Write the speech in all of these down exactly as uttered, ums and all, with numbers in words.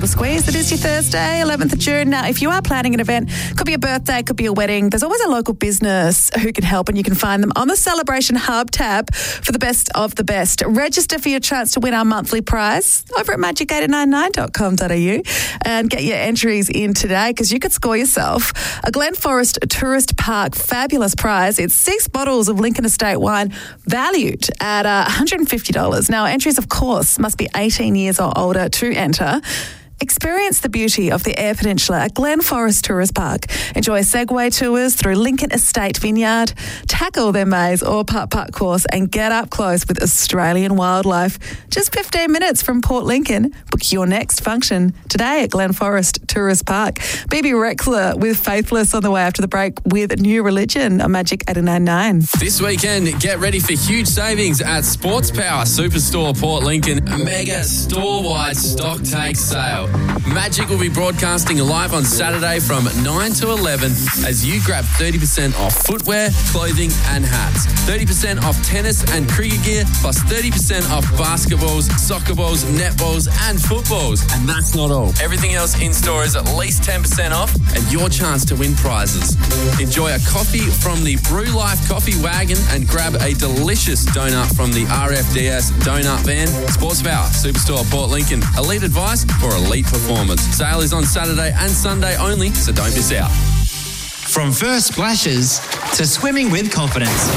Double Squeeze. It is your Thursday, eleventh of June. Now, if you are planning an event, could be a birthday, could be a wedding, there's always a local business who can help, and you can find them on the Celebration Hub tab for the best of the best. Register for your chance to win our monthly prize over at magic eight nine nine dot com dot a u and get your entries in today, because you could score yourself a Glen Forest Tourist Park fabulous prize. It's six bottles of Lincoln Estate wine valued at uh, one hundred fifty dollars. Now, entries, of course, must be eighteen years or older to enter. Experience the beauty of the Eyre Peninsula at Glen Forest Tourist Park. Enjoy Segway tours through Lincoln Estate Vineyard, tackle their maze or putt-putt course, and get up close with Australian wildlife. Just fifteen minutes from Port Lincoln. Book your next function today at Glen Forest Tourist Park. B B Rexler with Faithless on the way after the break with New Religion on Magic eight nine nine. This weekend, get ready for huge savings at Sports Power Superstore Port Lincoln. A mega store-wide stock take sale. Magic will be broadcasting live on Saturday from nine to eleven as you grab thirty percent off footwear, clothing and hats. thirty percent off tennis and cricket gear, plus thirty percent off basketballs, soccer balls, netballs and footballs. And that's not all. Everything else in store is at least ten percent off and your chance to win prizes. Enjoy a coffee from the Brew Life Coffee Wagon and grab a delicious donut from the R F D S Donut Van. Sports Power Superstore Port Lincoln. Elite advice for elite performance. Sale is on Saturday and Sunday only, so don't miss out. From first splashes to swimming with confidence,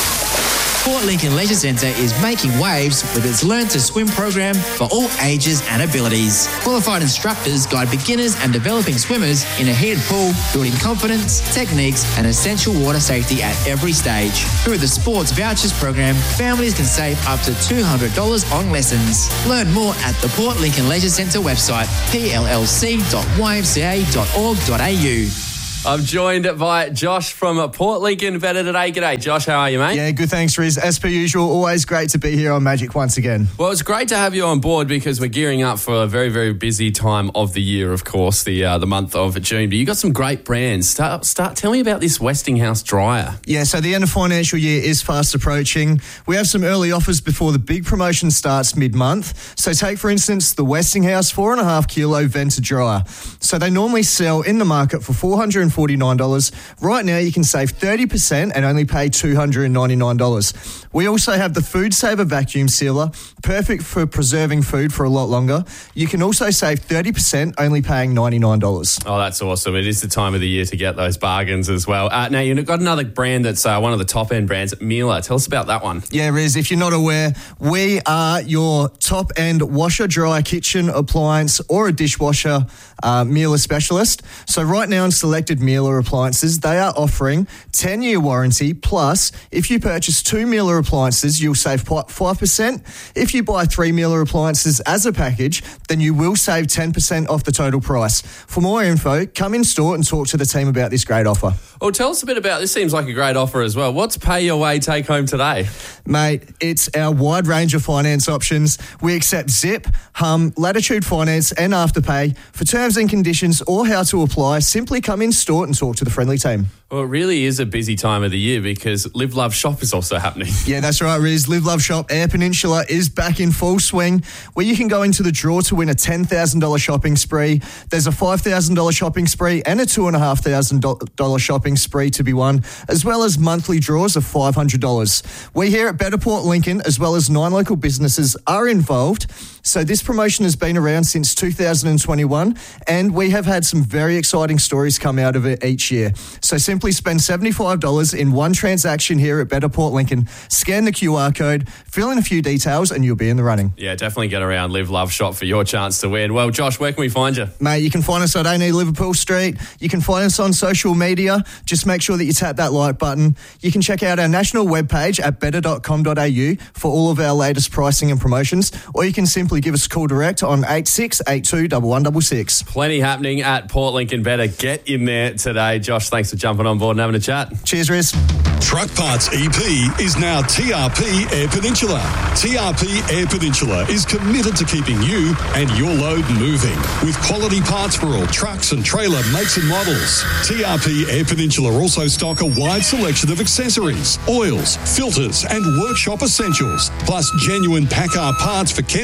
Port Lincoln Leisure Centre is making waves with its Learn to Swim program for all ages and abilities. Qualified instructors guide beginners and developing swimmers in a heated pool, building confidence, techniques and essential water safety at every stage. Through the Sports Vouchers program, families can save up to two hundred dollars on lessons. Learn more at the Port Lincoln Leisure Centre website, p l l c dot y m c a dot org dot a u. I'm joined by Josh from Port Lincoln Better today. G'day, Josh. How are you, mate? Yeah, good, thanks, Riz. As per usual, always great to be here on Magic once again. Well, it's great to have you on board because we're gearing up for a very, very busy time of the year, of course, the uh, the month of June. But you got some great brands. Start, start. Tell me about this Westinghouse dryer. Yeah, so the end of financial year is fast approaching. We have some early offers before the big promotion starts mid-month. So take, for instance, the Westinghouse four and a half kilo Venta dryer. So they normally sell in the market for four hundred forty-nine dollars. Right now, you can save thirty percent and only pay two hundred ninety-nine dollars. We also have the Food Saver Vacuum Sealer, perfect for preserving food for a lot longer. You can also save thirty percent, only paying ninety-nine dollars. Oh, that's awesome. It is the time of the year to get those bargains as well. Uh, now, you've got another brand that's uh, one of the top-end brands, Miele. Tell us about that one. Yeah, Riz, if you're not aware, we are your top-end washer, dryer, kitchen appliance or a dishwasher uh, Miele specialist. So right now in selected Miele appliances, they are offering ten-year warranty, plus if you purchase two Miele appliances, you'll save five percent. If you buy three Miele appliances as a package, then you will save ten percent off the total price. For more info, come in store and talk to the team about this great offer. Well, tell us a bit about this. Seems like a great offer as well. What's pay your way, take home today? Mate, it's our wide range of finance options. We accept Zip, Hum, Latitude Finance and Afterpay. For terms and conditions or how to apply, simply come in store and talk to the friendly team. Well, it really is a busy time of the year because Live Love Shop is also happening. Yeah, that's right, Riz. Live Love Shop Eyre Peninsula is back in full swing, where you can go into the draw to win a ten thousand dollars shopping spree. There's a five thousand dollars shopping spree and a two thousand five hundred dollars shopping spree to be won, as well as monthly draws of five hundred dollars. We here at Better Port Lincoln, as well as nine local businesses, are involved. So this promotion has been around since two thousand twenty-one, and we have had some very exciting stories come out of it each year. So simply spend seventy-five dollars in one transaction here at Better Port Lincoln, scan the Q R code, fill in a few details, and you'll be in the running. Yeah, definitely get around Live Love Shop for your chance to win. Well, Josh, where can we find you? Mate, you can find us at A and E Liverpool Street. You can find us on social media. Just make sure that you tap that like button. You can check out our national webpage at better dot com dot a u for all of our latest pricing and promotions, or you can simply give us a call direct on eight six eight two, one one six six. Plenty happening at Port Lincoln Better. Get in there today. Josh, thanks for jumping on board and having a chat. Cheers, Riz. Truck Parts E P is now T R P Eyre Peninsula. T R P Eyre Peninsula is committed to keeping you and your load moving with quality parts for all trucks and trailer makes and models. T R P Eyre Peninsula also stock a wide selection of accessories, oils, filters and workshop essentials, plus genuine Packard parts for Kenworth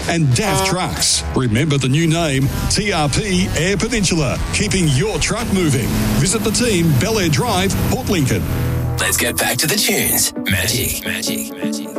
and D A F Trucks. Remember the new name, T R P Air Peninsula, keeping your truck moving. Visit the team, Bel Air Drive, Port Lincoln. Let's get back to the tunes. Magic, magic, magic.